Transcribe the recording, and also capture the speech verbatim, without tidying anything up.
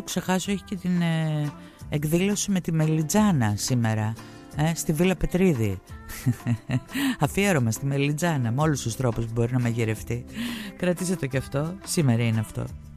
το ξεχάσω, έχει και την ε, εκδήλωση με τη Μελιτζάνα σήμερα, ε, στη Βίλα Πετρίδη. Αφιέρωμα στη Μελιτζάνα με όλους τους τρόπους που μπορεί να μαγειρευτεί. Κρατήστε το κι αυτό, σήμερα είναι αυτό.